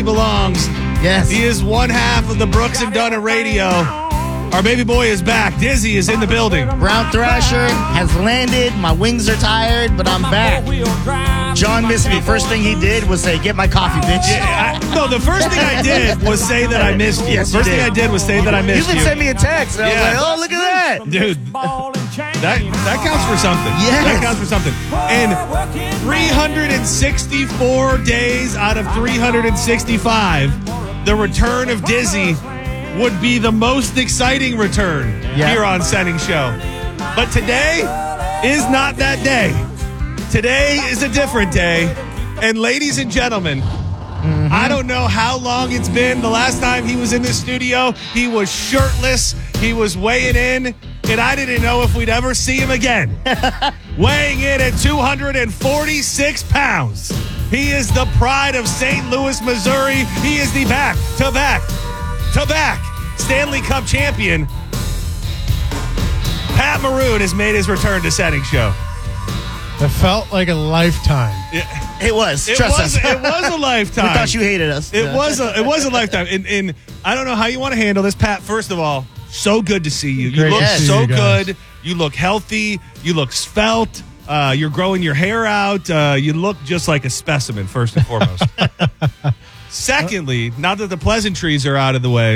belongs. Yes. He is one half of the Brooks and Dunn Radio. Our baby boy is back. Dizzy is in the building. Brown Thrasher has landed. My wings are tired, but I'm back. John missed me. First thing he did was say, "Get my coffee, bitch." No, the first thing I did was say that I missed you. Yes, First thing I did was say that I missed You you. even sent me a text. And I was like, "Oh, look at that, dude." That counts for something. Yes. That counts for something. And 364 days out of 365, the return of Dizzy would be the most exciting return here on Setting Show. But today is not that day. Today is a different day. And ladies and gentlemen, I don't know how long it's been. The last time he was in this studio, he was shirtless. He was weighing in, and I didn't know if we'd ever see him again. Weighing in at 246 pounds. He is the pride of St. Louis, Missouri. He is the back-to-back Stanley Cup champion. Pat Maroon has made his return to Setting Show. It felt like a lifetime. It was. Trust us. It was a lifetime. We thought you hated us. It was a lifetime. And I don't know how you want to handle this, Pat. First of all, so good to see you. You Great look to see so you guys. good. You look healthy. You look svelte. You're growing your hair out. You look just like a specimen, first and foremost. Secondly, now that the pleasantries are out of the way,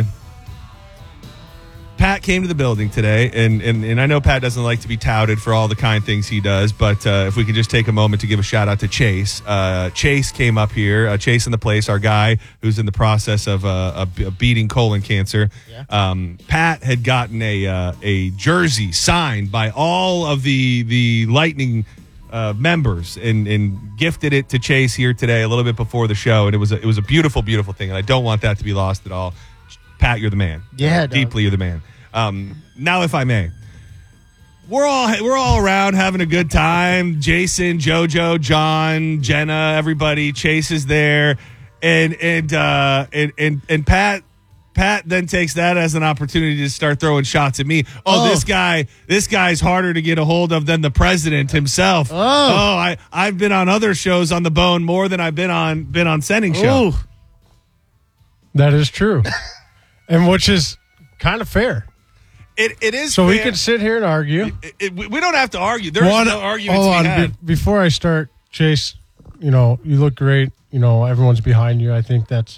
Pat came to the building today, and I know Pat doesn't like to be touted for all the kind things he does, but if we could just take a moment to give a shout out to Chase. Chase came up here, Chase in the place, our guy who's in the process of beating colon cancer. Yeah. Pat had gotten a jersey signed by all of the Lightning members and gifted it to Chase here today a little bit before the show, and it was a beautiful, beautiful thing, and I don't want that to be lost at all. Pat, you're the man. Yeah, deeply, you're the man. Now, if I may, we're all around having a good time. Jason, JoJo, John, Jenna, everybody. Chase is there, and Pat then takes that as an opportunity to start throwing shots at me. This guy's harder to get a hold of than the president himself. I've been on other shows on the Bone more than I've been on Setting Show. That is true. And which is kind of fair. It is so fair. We could sit here and argue. We don't have to argue. There's no arguments hold to be on. had. Before I start, Chase, you look great. Everyone's behind you. I think that's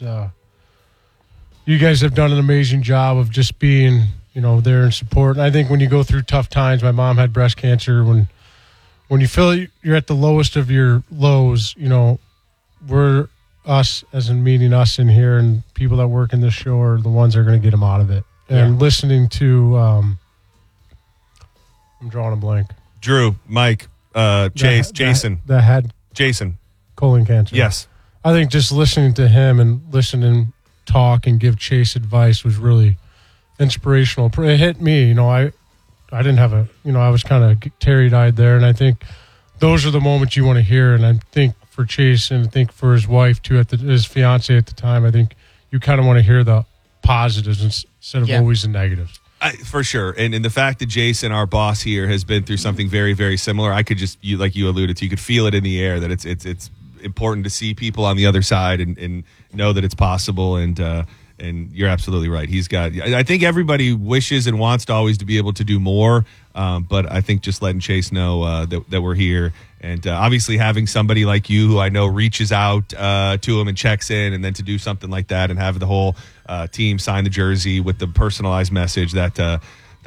you guys have done an amazing job of just being, there in support. And I think when you go through tough times, my mom had breast cancer. When you feel you're at the lowest of your lows, we're us, as in meeting us in here, and people that work in this show are the ones that are going to get them out of it. And listening to, I'm drawing a blank. Drew, Mike, Chase, Jason. That had Jason. Colon cancer. Yes. I think just listening to him and listening talk and give Chase advice was really inspirational. It hit me. I didn't have I was kind of teary-eyed there, and I think those are the moments you want to hear. And I think for Chase, and I think for his wife too, his fiance at the time, I think you kind of want to hear the positives instead of always the negatives. For sure. And the fact that Jason, our boss here, has been through something very, very similar, I could just, like you alluded to, you could feel it in the air that it's important to see people on the other side and know that it's possible. And you're absolutely right. I think everybody wishes and wants to always to be able to do more. But I think just letting Chase know that we're here, and obviously having somebody like you who I know reaches out to him and checks in, and then to do something like that and have the whole team sign the jersey with the personalized message that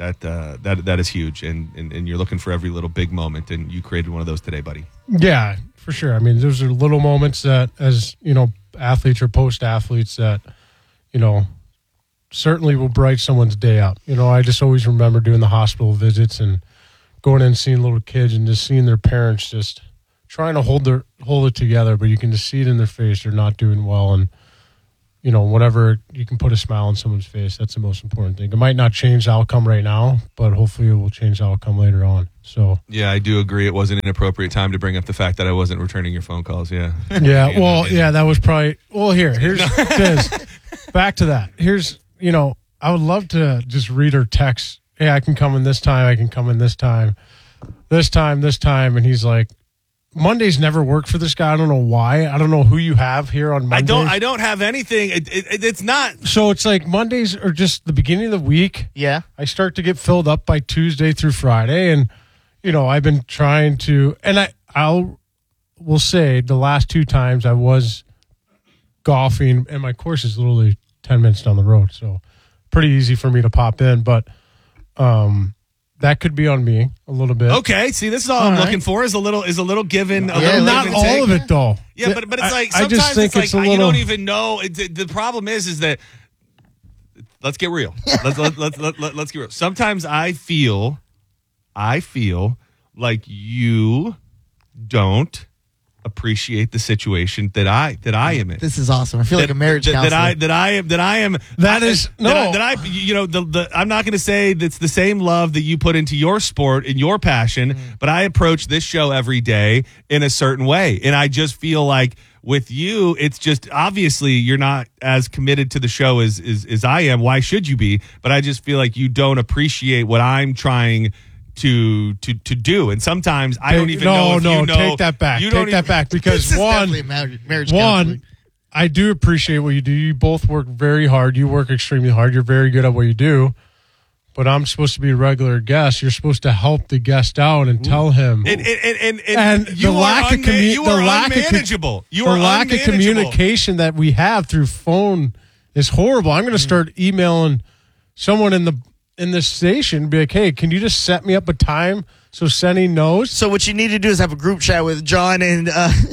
is huge. And you're looking for every little big moment, and you created one of those today, buddy. Yeah, for sure. I mean, those are little moments that, as athletes or post athletes, that certainly will brighten someone's day up. I just always remember doing the hospital visits and going in and seeing little kids and just seeing their parents just trying to hold it together, but you can just see it in their face. They're not doing well. And, whatever, you can put a smile on someone's face. That's the most important thing. It might not change the outcome right now, but hopefully it will change the outcome later on. So yeah, I do agree. It wasn't an appropriate time to bring up the fact that I wasn't returning your phone calls. Yeah. Yeah. Well, yeah, that was probably, here's this. Back to that. Here's, I would love to just read her text. Hey, I can come in this time. I can come in this time. And he's like, Mondays never work for this guy. I don't know why. I don't know who you have here on Mondays. I don't have anything. It's not. So it's like Mondays are just the beginning of the week. Yeah. I start to get filled up by Tuesday through Friday, and I've been trying to. And will say the last 2 times I was golfing, and my course is literally 10 minutes down the road, so pretty easy for me to pop in. But that could be on me a little bit. Okay, see, this is all I'm looking for is a little given. Not all of it though. Yeah, but it's like I sometimes just think it's like a little, you don't even know. The problem is that let's get real. Let's get real. Sometimes I feel like you don't appreciate the situation that I am in. This is awesome. I feel like a marriage counselor. I'm not going to say that's the same love that you put into your sport and your passion, but I approach this show every day in a certain way. And I just feel like with you, it's just obviously you're not as committed to the show as I am. Why should you be? But I just feel like you don't appreciate what I'm trying to do, and sometimes I don't even know if you know. Take that back. Take that back because this is definitely marriage counseling. I do appreciate what you do. You both work very hard. You work extremely hard. You're very good at what you do. But I'm supposed to be a regular guest. You're supposed to help the guest out and tell him. And you are unmanageable. The lack of communication that we have through phone is horrible. I'm going to start emailing someone in this station, be like, hey, can you just set me up a time so Senny knows? So what you need to do is have a group chat with John and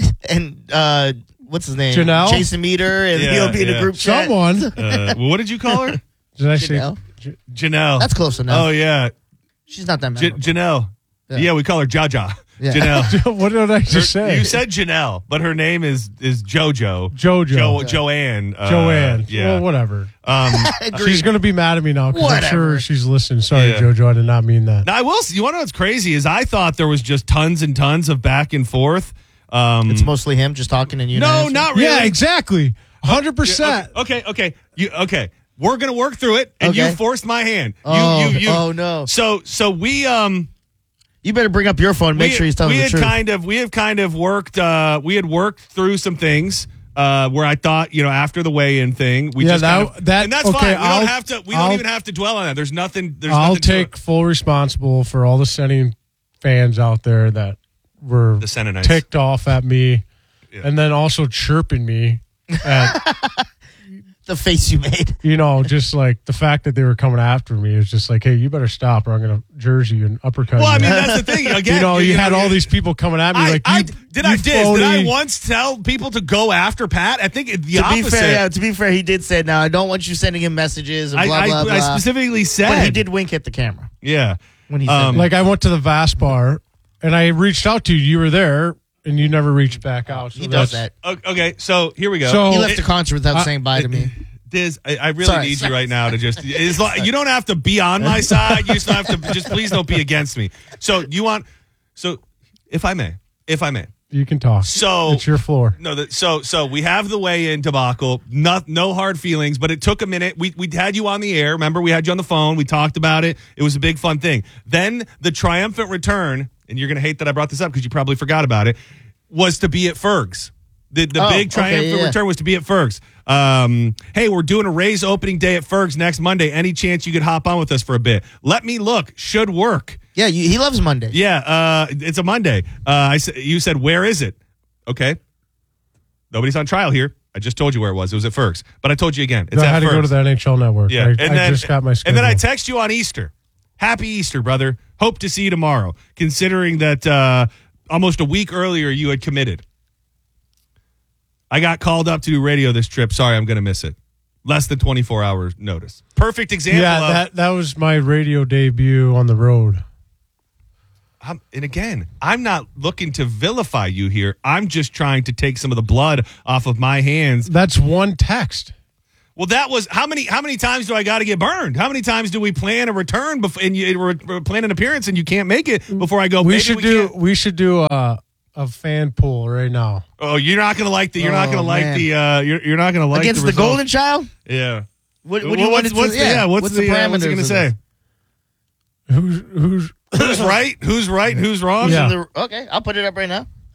what's his name? Janelle? Jason Meter, and he'll be in a group chat. Someone. What did you call her? Did I Janelle? say Janelle? That's close enough. Oh, yeah. She's not that mad. Janelle. Yeah, we call her Jaja. Yeah. Janelle. What did I just say? You said Janelle, but her name is JoJo. Joanne. Joanne. Yeah. Well, whatever. She's going to be mad at me now because I'm sure she's listening. Sorry, Yeah. JoJo. I did not mean that. Now, I will. You want to know what's crazy is I thought there was just tons and tons of back and forth. It's mostly him just talking and you. No, not really. Yeah, exactly. 100%. Okay. Okay. We're gonna work through it, and you forced my hand. Oh no. So we You better bring up your phone. And make sure he's telling the truth. We had kind of worked. We had worked through some things where I thought, after the weigh-in thing, and that's fine. We don't even have to dwell on that. There's nothing. I'll take full responsible for all the Senning fans out there that were the Sennonites ticked off at me, and then also chirping me at. The face you made. Just like the fact that they were coming after me is just like, hey, you better stop or I'm going to jersey you and uppercut you. Well, I mean, that's the thing. Again, you had all these people coming at me Did I once tell people to go after Pat? I think the opposite. To be fair, he did say, "Now I don't want you sending him messages." And blah, blah, blah. I specifically said, but he did wink at the camera. Yeah, when he said, like I went to the Vast Bar and I reached out to you. You were there. And you never reached back out. So he does that. Okay, so here we go. So, he left the concert without saying bye to me. Diz, I really need you right now to just. You don't have to be on my side. You just don't have to. Just please don't be against me. So if I may, you can talk. So it's your floor. No, so we have the weigh-in debacle. No hard feelings, but it took a minute. We had you on the air. Remember, we had you on the phone. We talked about it. It was a big fun thing. Then the triumphant return, and you're gonna hate that I brought this up because you probably forgot about it, was to be at Ferg's. The big triumphant return was to be at Ferg's. Hey, we're doing a Rays opening day at Ferg's next Monday. Any chance you could hop on with us for a bit? Let me look. Should work. Yeah, he loves Monday. Yeah, it's a Monday. You said, where is it? Okay. Nobody's on trial here. I just told you where it was. It was at Ferg's. But I told you again. It's I at had to go to the NHL Network. Yeah. I just got my schedule. And then I text you on Easter. Happy Easter, brother. Hope to see you tomorrow. Considering that almost a week earlier you had committed. I got called up to do radio this trip. Sorry, I'm going to miss it. Less than 24 hours notice. Perfect example. Yeah, that was my radio debut on the road. And again, I'm not looking to vilify you here. I'm just trying to take some of the blood off of my hands. That's one text. Well, that was how many times do I got to get burned? How many times do we plan a return and you plan an appearance and you can't make it before I go? We should do a fan poll right now. Oh, you're not gonna like the. You're not gonna like the. You're not gonna like against the the Golden Child. Yeah. What do you want to do? What's the parameters? What's it gonna say? Who's right? Who's right? And who's wrong? Yeah. Okay, I'll put it up right now.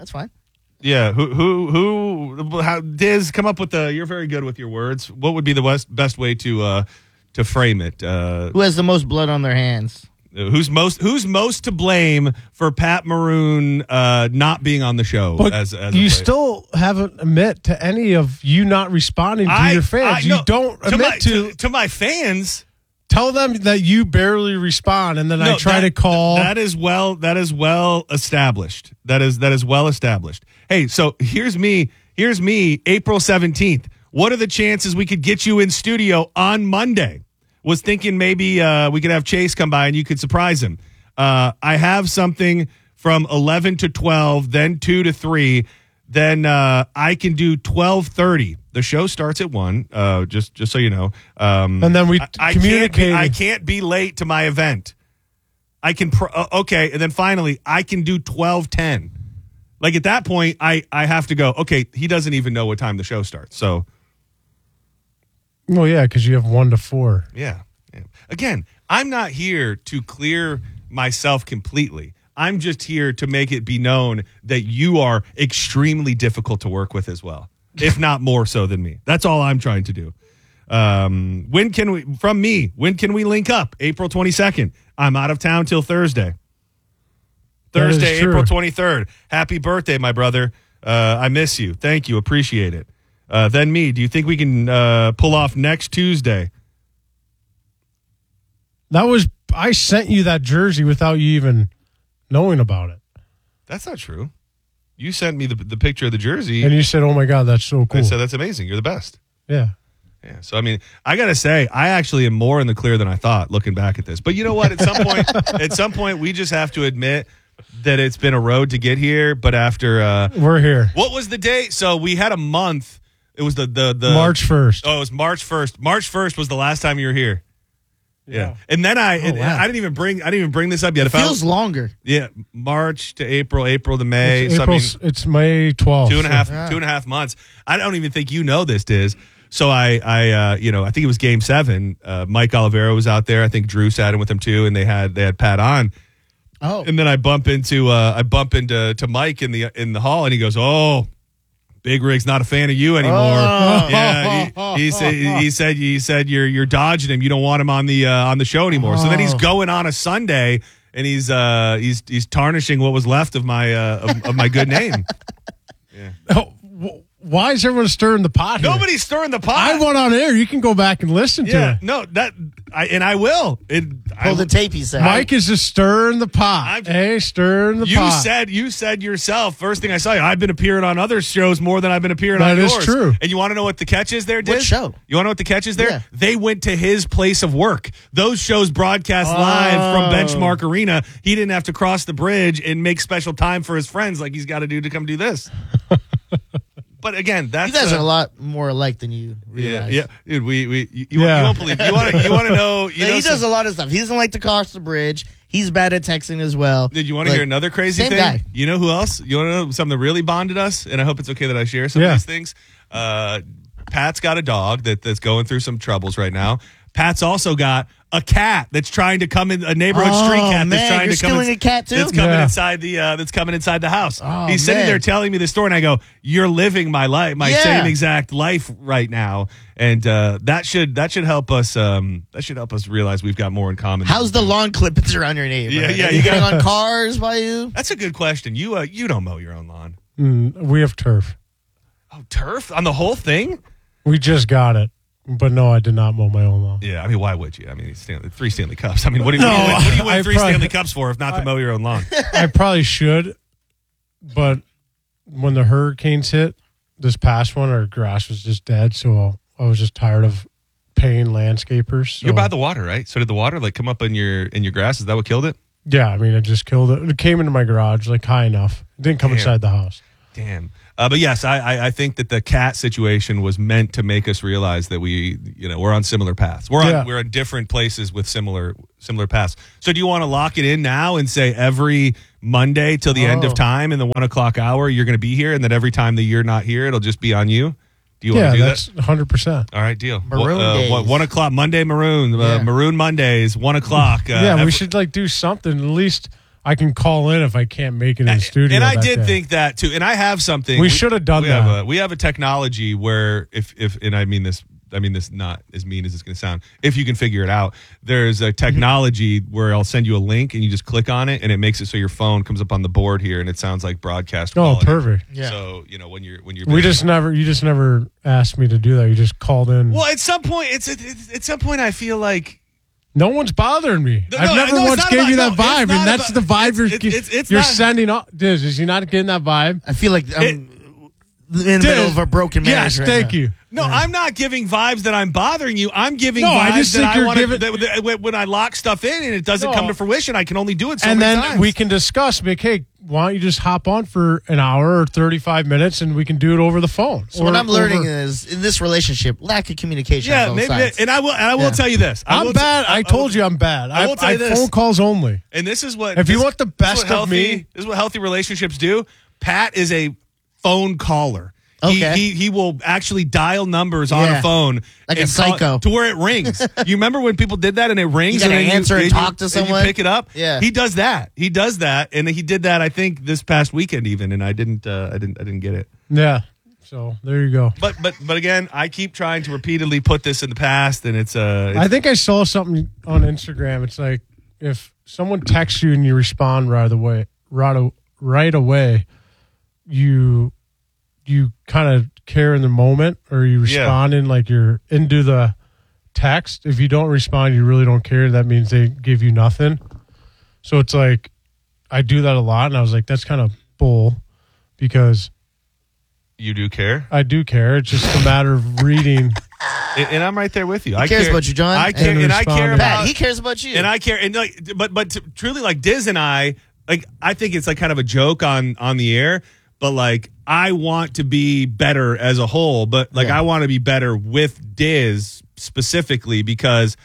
That's fine. Yeah, how, Diz, come up with you're very good with your words. What would be the best way to frame it? Who has the most blood on their hands? Who's most to blame for Pat Maroon not being on the show? But as a you player? still haven't admit to any of you not responding to your fans. You don't admit to my fans. Tell them that you barely respond, and then I try to call. That is well established. That is well established. Hey, so here's me, April 17th. What are the chances we could get you in studio on Monday? Was thinking maybe we could have Chase come by and you could surprise him. I have something from 11 to 12, then 2 to 3. Then I can do 12:30. The show starts at 1, just so you know. And then we communicate. I can't be late to my event. I can, okay, and then finally, I can do 12:10. Like at that point, I have to go, okay, he doesn't even know what time the show starts, so. Well, yeah, because you have 1 to 4. Yeah. Again, I'm not here to clear myself completely. I'm just here to make it be known that you are extremely difficult to work with as well, if not more so than me. That's all I'm trying to do. When can we link up? April 22nd. I'm out of town till Thursday. Thursday, April 23rd. Happy birthday, my brother. I miss you. Thank you. Appreciate it. Then me. Do you think we can pull off next Tuesday? I sent you that jersey without you even knowing about it. That's not true. You sent me the picture of the jersey. And you said, oh, my God, that's so cool. I said, that's amazing. You're the best. Yeah. Yeah. So, I mean, I got to say, I actually am more in the clear than I thought looking back at this. But you know what? At some point, we just have to admit that it's been a road to get here. But after... we're here. What was the date? So we had a month. It was the March 1st. Oh, it was March 1st. March 1st was the last time you were here. Yeah. And then I didn't even bring this up yet. It feels longer. Yeah. March to April to May. It's May 12th. 2.5 months. I don't even think you know this, Diz. So I think it was Game 7. Mike Olivero was out there. I think Drew sat in with him too, and they had Pat on. Oh. And then I bump into Mike in the hall, and he goes, "Oh, Big Rig's not a fan of you anymore." Oh. Yeah, he said you're dodging him. You don't want him on the show anymore. So then he's going on a Sunday, and he's tarnishing what was left of my of my good name. Yeah. Oh, why is everyone stirring the pot here? Nobody's stirring the pot. I went on air. You can go back and listen to it. No, I will. Pull the tape, he said. Mike is just stirring the pot. Stirring the pot. You said yourself, first thing I saw you, I've been appearing on other shows more than I've been appearing on yours. That is true. And you want to know what the catch is there, Diz? What show? You want to know what the catch is there? Yeah. They went to his place of work. Those shows broadcast live from Benchmark Arena. He didn't have to cross the bridge and make special time for his friends like he's got to do to come do this. But again, that's you guys are a lot more alike than you realize. Yeah. Dude, you won't believe. You want to know? He does a lot of stuff. He doesn't like to cross the bridge. He's bad at texting as well. Did you want to hear another crazy thing? Guy. You know who else? You want to know something that really bonded us? And I hope it's okay that I share some of these things. Pat's got a dog that's going through some troubles right now. Pat's also got a cat that's trying to come in, a neighborhood street cat that's trying to come stealing a cat too? That's coming inside the house. He's sitting there telling me the story, and I go, "You're living my life, my same exact life right now." And that should help us. That should help us realize we've got more in common. How's the lawn clippings around your neighborhood? Yeah. You getting on cars by you? That's a good question. You don't mow your own lawn. We have turf. Oh, turf on the whole thing? We just got it. But no, I did not mow my own lawn. Yeah, I mean, why would you? I mean, 3 Stanley Cups. I mean, what do you win 3 Stanley Cups for if not to mow your own lawn? I probably should, but when the hurricanes hit, this past one, our grass was just dead, so I was just tired of paying landscapers. So. You're by the water, right? So did the water come up in your grass? Is that what killed it? Yeah, I mean, it just killed it. It came into my garage high enough. It didn't come inside the house. Damn. But yes, I think that the cat situation was meant to make us realize that we're on similar paths. We're in different places with similar paths. So do you want to lock it in now and say every Monday till the end of time in the 1 o'clock hour you're going to be here, and that every time that you're not here it'll just be on you? Do you want to do that? Yeah, that's 100%. All right, deal. Maroon days. 1 o'clock Monday Maroon. Maroon Mondays 1 o'clock. We should do something at least I can call in if I can't make it in the studio. And I that did day. think that too. And I have something. We should have done that. We have a technology where if and I mean this not as mean as it's going to sound. If you can figure it out, there's a technology where I'll send you a link and you just click on it and it makes it so your phone comes up on the board here and it sounds like broadcast quality. Oh, perfect. Yeah. So, when you're You just never asked me to do that. You just called in. Well, at some point I feel like no one's bothering me. I've never once gave you that vibe, and that's the vibe you're sending off. Diz, is he not getting that vibe? I feel like I'm in the middle of a broken marriage. Yes, right thank now. you. No, I'm not giving vibes that I'm bothering you. I'm giving No, vibes I just that think I you're want giving- when I lock stuff in and it doesn't No. come to fruition, I can only do it so And many then times. we can discuss, like, hey, why don't you just hop on for an hour or 35 minutes and we can do it over the phone. So what I'm learning is in this relationship, lack of communication. Yeah, on both maybe, sides. and I will tell you this. I'm bad. I told you I'm bad. I will tell you this. Phone calls only. And this is what If you want the best of me. this is what healthy relationships do. Pat is a phone caller. Okay. He will actually dial numbers on Yeah. a phone Like a and call psycho. to where it rings. You remember when people did that and it rings You gotta and then answer and talk to and someone? you pick it up? Yeah. He does that. He does that, and he did that I think this past weekend even, and I didn't get it. Yeah. So there you go. But again, I keep trying to repeatedly put this in the past, and it's I think I saw something on Instagram. It's like if someone texts you and you respond right away, you kind of care in the moment, or you respond in like you're into the text. If you don't respond, you really don't care. That means they give you nothing. So it's like I do that a lot, and I was like, that's kind of bull, because you do care. I do care. It's just a matter of reading. And I'm right there with you. He cares about you, John. I care, and I care responding. about. Pat, he cares about you. And I care, and like, but truly, like Diz and I think it's like kind of a joke on the air, but like I want to be better as a whole, but like I want to be better with Diz specifically because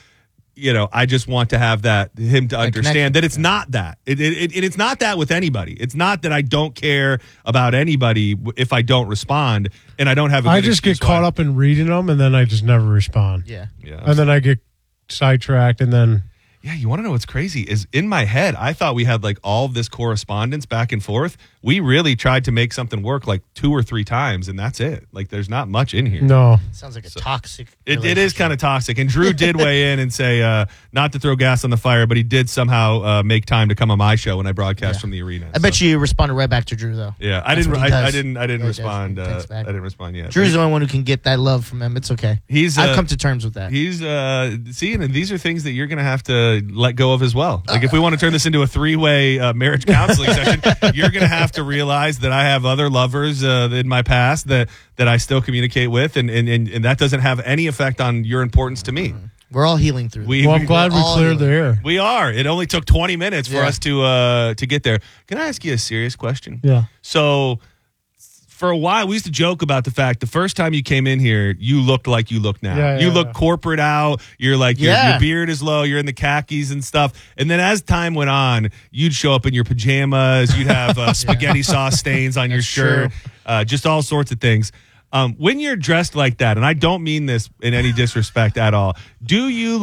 I just want to have him to understand that it's not that. It's not that with anybody. It's not that I don't care about anybody if I don't respond and I don't have. I just get caught up in reading them, and then I just never respond. Yeah. And then I get sidetracked, and then. Yeah, you want to know what's crazy is in my head, I thought we had like all of this correspondence back and forth. We really tried to make something work like 2 or 3 times, and that's it. Like there's not much in here. No. Sounds like a toxic. It is kind of toxic. And Drew did weigh in and say, not to throw gas on the fire, but he did somehow make time to come on my show when I broadcast from the arena. I bet you responded right back to Drew though. Yeah, I That's didn't. what he I does. didn't. I didn't Yeah, he respond. does. He texts back. I didn't respond yet. Drew's the only one who can get that love from him. It's okay. I've come to terms with that. He's seeing, and these are things that you're going to have to let go of as well. Like if we want to turn this into a 3-way marriage counseling session, you're going to have to realize that I have other lovers in my past that I still communicate with, and that doesn't have any effect on your importance to me. We're all healing through. Well, I'm glad we cleared the air. We are. It only took 20 minutes for us to get there. Can I ask you a serious question? Yeah. So for a while, we used to joke about the fact the first time you came in here, you looked like you look now. Yeah, you look corporate out. You're like, your beard is low. You're in the khakis and stuff. And then as time went on, you'd show up in your pajamas. You'd have spaghetti sauce stains on your shirt, just all sorts of things. When you're dressed like that, and I don't mean this in any disrespect at all, do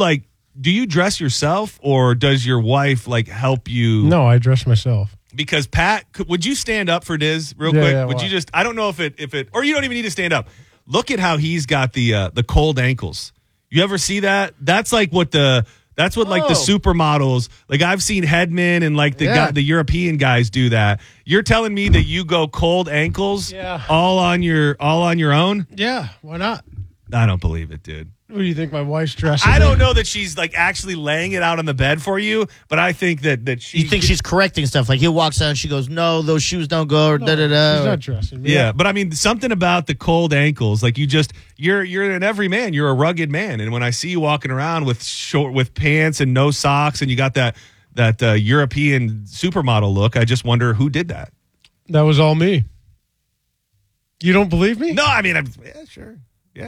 you dress yourself, or does your wife help you? No, I dress myself. Because Pat, would you stand up for Diz real Yeah, quick? yeah, Would why? you just? I don't know if it, or you don't even need to stand up. Look at how he's got the cold ankles. You ever see that? That's like what the supermodels. Like I've seen Hedman and the European guys do that. You're telling me that you go cold ankles all on your own? Yeah, why not? I don't believe it, dude. What do you think my wife's dressing? I don't know that she's actually laying it out on the bed for you, but I think that she. You think she's correcting stuff? Like he walks out and she goes, "No, those shoes don't go." Or da da da. She's not dressing me. Yeah, but I mean something about the cold ankles. Like you're an every man. You're a rugged man, and when I see you walking around with pants and no socks, and you got that European supermodel look, I just wonder who did that. That was all me. You don't believe me? No, I mean, sure. Yeah,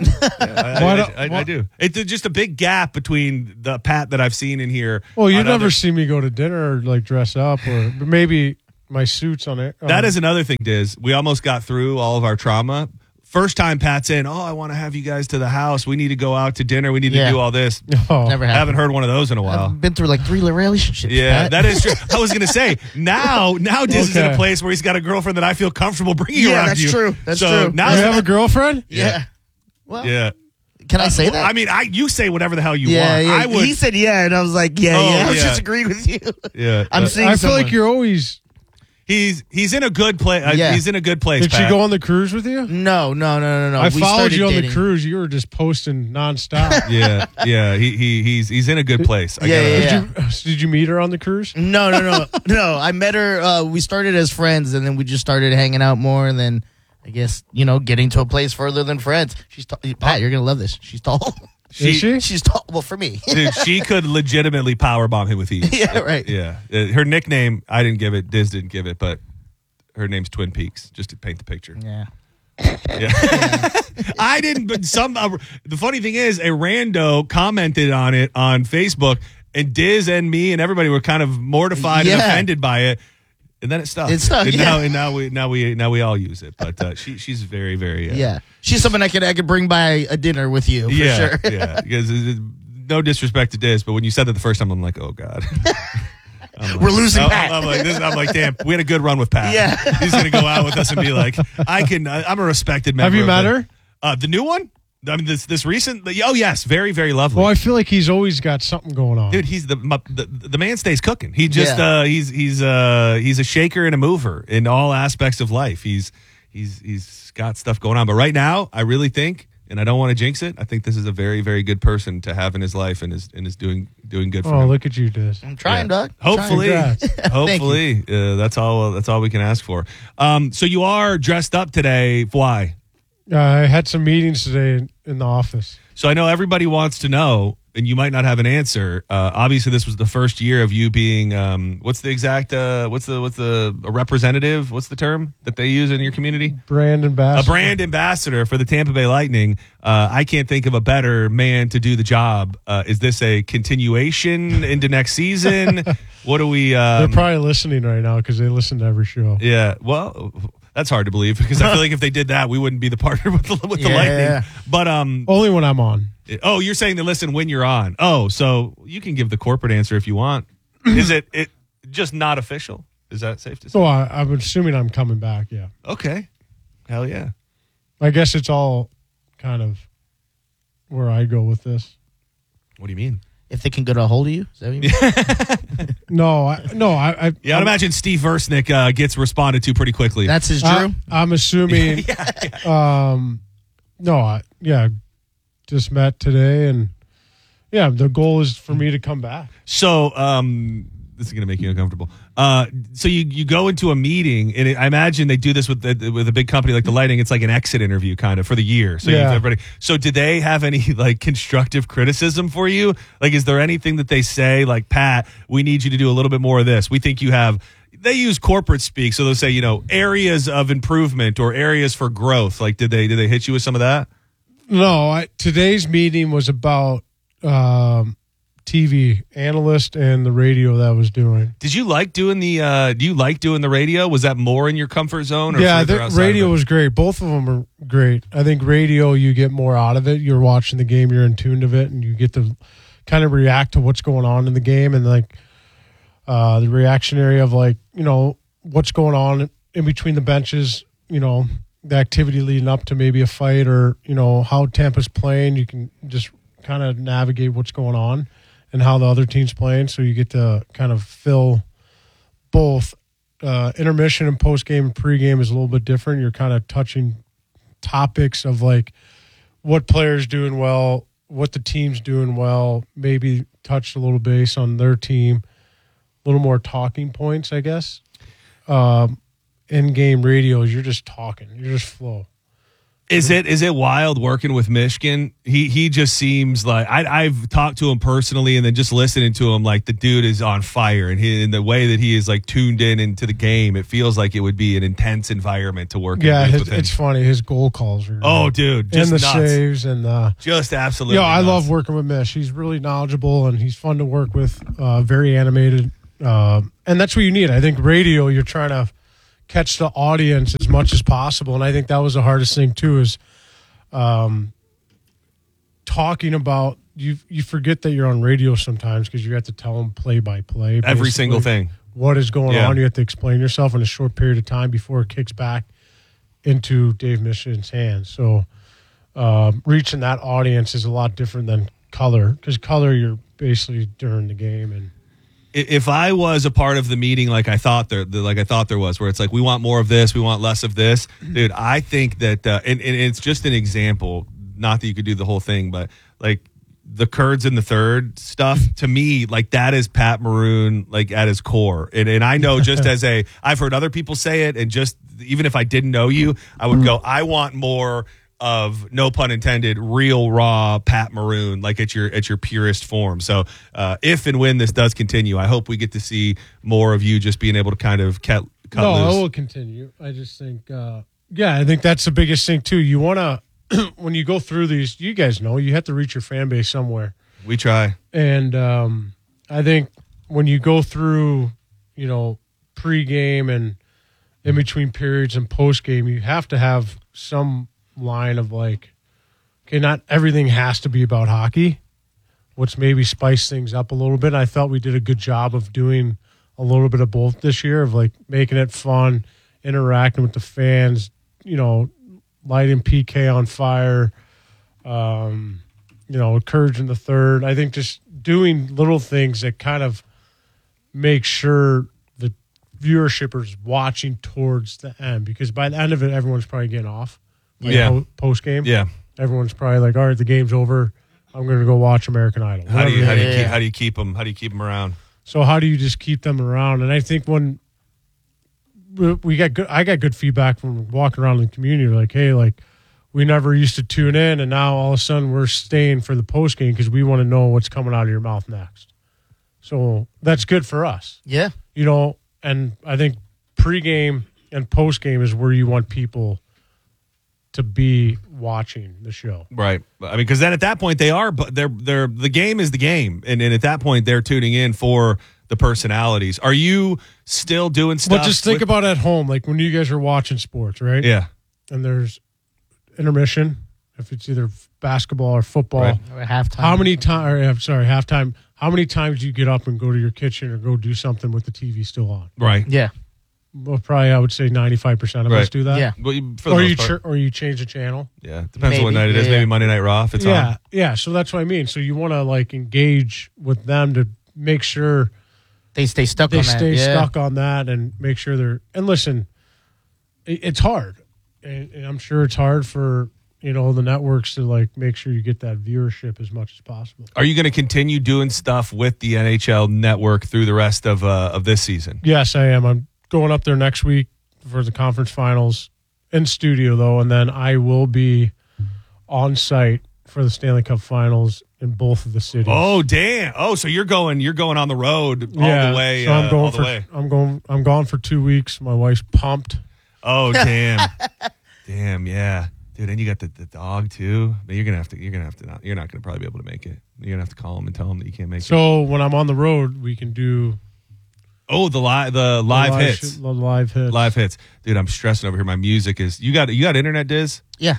I do. It's just a big gap between the Pat that I've seen in here. Well, you never see me go to dinner or dress up, or maybe my suits on it. That is another thing, Diz. We almost got through all of our trauma first time Pat's in, I want to have you guys to the house. We need to go out to dinner. We need to do all this. Oh, Never I happened. haven't heard one of those in a while. I've been through like 3 relationships. Yeah, Pat. that is true. I was going to say, now Diz is in a place where he's got a girlfriend that I feel comfortable bringing around that's you. true. That's so true. Now you have a girlfriend? Yeah. Well, Yeah. can I say that? I mean, you say whatever the hell you want. Yeah. I would. He said yeah, and I was like, I was yeah. just agreeing with you. Yeah. I'm seeing I feel someone. like you're always. He's in a good place. Yeah. He's in a good place. Did she Pat. go on the cruise with you? No. I We followed started you on dating. the cruise. You were just posting nonstop. Yeah. He's in a good place. Yeah. Did you meet her on the cruise? No. I met her. We started as friends, and then we just started hanging out more, and then I guess getting to a place further than friends. She's Pat. You're gonna love this. She's tall. Is she? She's tall. Well, for me. Dude, she could legitimately powerbomb him with ease. Yeah, right. Yeah. Her nickname, I didn't give it. Diz didn't give it, but her name's Twin Peaks, just to paint the picture. Yeah. Yeah. I didn't, but the funny thing is, a rando commented on it on Facebook, and Diz and me and everybody were kind of mortified and offended by it. And then it stuck. It stuck, And now we all use it. But she's very, very Yeah. She's someone I could bring by a dinner with you for sure. Yeah. Because no disrespect to Diz, but when you said that the first time, I'm like, oh God. We're losing Pat. I'm like, damn, we had a good run with Pat. Yeah. He's going to go out with us and be like, I'm a respected member. Have you met her? The new one? I mean, this recent? Oh, yes. Very, very lovely. Well, I feel like he's always got something going on. Dude, he's the man stays cooking. He just he's a shaker and a mover in all aspects of life. He's got stuff going on. But right now, I really think, and I don't want to jinx it, I think this is a very, very good person to have in his life and is doing good for him. Oh, look at you, Diz. I'm trying, Doug. Hopefully, Congrats. that's all we can ask for. So you are dressed up today. Why? I had some meetings today in the office. So I know everybody wants to know, and you might not have an answer. Obviously, this was the first year of you being what's the exact a representative? What's the term that they use in your community? Brand ambassador. A brand ambassador for the Tampa Bay Lightning. I can't think of a better man to do the job. Is this a continuation into next season? What do we? They're probably listening right now because they listen to every show. Yeah, well, that's hard to believe because I feel like if they did that, we wouldn't be the partner with the Lightning. Yeah. But Only when I'm on. oh, you're saying to listen when you're on. Oh, so you can give the corporate answer if you want. Is it just not official? Is that safe to say? So I'm assuming I'm coming back, yeah. Okay. Hell yeah. I guess it's all kind of where I go with this. What do you mean? If they can get a hold of you, is that what you mean? No, Yeah, I'd imagine Steve Versnick gets responded to pretty quickly. That's his Drew. I'm assuming. Just met today, and the goal is for me to come back. So, this is going to make you uncomfortable. So you go into a meeting, and I imagine they do this with a big company like the Lightning. It's like an exit interview kind of for the year. So everybody. So did they have any like constructive criticism for you? Like, is there anything that they say like, Pat, we need you to do a little bit more of this. We think you have. They use corporate speak, so they'll say areas of improvement or areas for growth. Like, did they hit you with some of that? No, today's meeting was about TV analyst and the radio that I was doing. Did you like doing the? Do you like doing the radio? Was that more in your comfort zone? Or Yeah, further the outside radio of it? was great. Both of them are great. I think radio, you get more out of it. You're watching the game, you're in tune to it, and you get to kind of react to what's going on in the game, and like the reactionary of like what's going on in between the benches. The activity leading up to maybe a fight, or how Tampa's playing. You can just kind of navigate what's going on and how the other team's playing, so you get to kind of fill both. Intermission and post-game and pre-game is a little bit different. You're kind of touching topics of like what players doing well, what the team's doing well, maybe touched a little base on their team, a little more talking points, I guess. In-game radios, you're just talking. You're just flow. Is it wild working with Michigan? He just seems like I've talked to him personally, and then just listening to him, like the dude is on fire, and in the way that he is like tuned into the game, it feels like it would be an intense environment to work. Yeah, with him. it's funny. His goal calls are dude, just and the nuts. saves and just absolutely. I nuts. love working with Mish. He's really knowledgeable and he's fun to work with. Very animated, and that's what you need. I think radio, you're trying to catch the audience as much as possible. And I think that was the hardest thing too, is talking about, you forget that you're on radio sometimes because you have to tell them play by play. Every single thing. What is going on. You have to explain yourself in a short period of time before it kicks back into Dave Mission's hands. So reaching that audience is a lot different than color, because color, you're basically during the game. And if I was a part of the meeting like I thought there was, where it's like, we want more of this, we want less of this, dude, I think that and it's just an example, not that you could do the whole thing, but like the Kurds in the third stuff, to me, like that is Pat Maroon, like at his core. And I know, just as I've heard other people say it, and just even if I didn't know you, I would go, I want more of, no pun intended, real raw Pat Maroon, like at your purest form. So if and when this does continue, I hope we get to see more of you just being able to kind of cut loose. No, I will continue. I just think, I think that's the biggest thing too. You want to, when you go through these, you guys know, you have to reach your fan base somewhere. We try. And I think when you go through, pregame and in between periods and postgame, you have to have some line of like, okay, not everything has to be about hockey. Let's maybe spice things up a little bit. I felt we did a good job of doing a little bit of both this year, of like making it fun, interacting with the fans, lighting PK on fire, Courage in the third. I think just doing little things that kind of make sure the viewership is watching towards the end, because by the end of it, everyone's probably getting off. Post game. Yeah. Everyone's probably like, all right, the game's over. I'm going to go watch watch Idol. How do you keep them? How do you keep them around? So how do you just keep them around? And I think when I got good feedback from walking around the community, like, hey, like we never used to tune in, and now all of a sudden we're staying for the post game because we want to know what's coming out of your mouth next. So that's good for us. Yeah. And I think pregame and postgame is where you want people to be watching the show. Right. I mean, because then at that point the game is the game. And at that point they're tuning in for the personalities. Are you still doing stuff? But just think about at home, like when you guys are watching sports, right? Yeah. And there's intermission, if it's either basketball or football. Right. Or halftime. Halftime. How many times do you get up and go to your kitchen or go do something with the TV still on? Right. Yeah. Well, probably I would say 95% of us do that. Yeah. Well, or you change the channel. Yeah. Depends on what night it is. Maybe Monday Night Raw if it's on. Yeah. So that's what I mean. So you want to like engage with them to make sure they stay stuck on that. They stay stuck on that and make sure they're – and listen, it's hard. And I'm sure it's hard for, the networks to like make sure you get that viewership as much as possible. Are you going to continue doing stuff with the NHL Network through the rest of this season? Yes, I am. I'm going up there next week for the conference finals in studio, though, and then I will be on site for the Stanley Cup Finals in both of the cities. Oh, damn! Oh, so you're going on the road all the way. So I'm going for 2 weeks. My wife's pumped. Oh, damn! Damn, yeah, dude. And you got the dog too. You're not gonna probably be able to make it. You're gonna have to call him and tell him that you can't make it. So when I'm on the road, we can do. Oh, the live hits. The live hits. Live hits. Dude, I'm stressing over here. My music is you got internet, Diz? Yeah.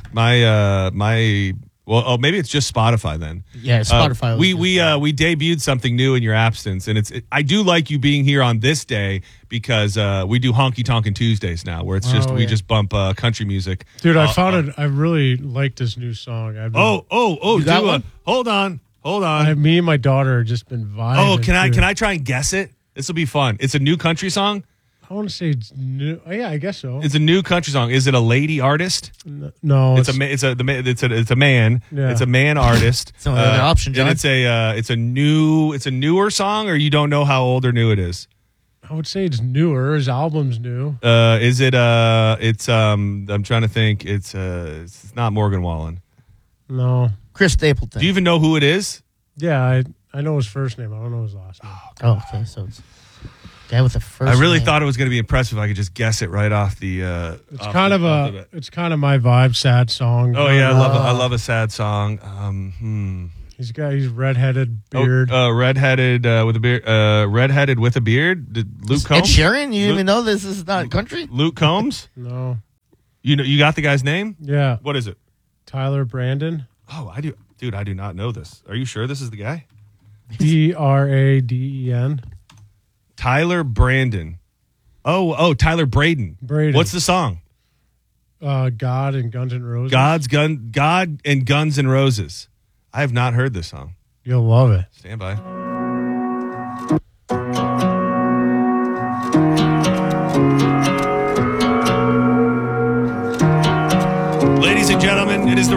Maybe it's just Spotify then. Yeah, Spotify. We debuted something new in your absence, and I do like you being here on this day because we do Honky Tonkin' Tuesdays now, where it's just we just bump country music. Dude, I found it. I really like this new song. Hold on. Me and my daughter have just been vibing. Oh, can I try and guess it? This will be fun. It's a new country song. I want to say it's new. Oh, yeah, I guess so. It's a new country song. Is it a lady artist? No, it's a man. Yeah. It's a man artist. It's another option, John. And it's a newer song, or you don't know how old or new it is. I would say it's newer. His album's new. Is it? I'm trying to think. It's not Morgan Wallen. No. Chris Stapleton. Do you even know who it is? Yeah, I know his first name. I don't know his last name. Oh, okay. So it's guy with the first. I really name. thought it was going to be impressive if I could just guess it right off the. It's kind of my vibe. Sad song. Oh yeah, I love a sad song. He's redheaded beard. Redheaded with a beard. Redheaded with a beard. Luke Combs. Ed Sheeran. You even know this is not country. Luke Combs. No. You know, you got the guy's name? Yeah. What is it? Tyler Brandon. Oh, I do. Dude, I do not know this. Are you sure this is the guy? Braden. Tyler Brandon. Oh, Tyler Braden. What's the song? God and Guns N' Roses. God and Guns N' Roses. I have not heard this song. You'll love it. Stand by. Ladies and gentlemen, it is the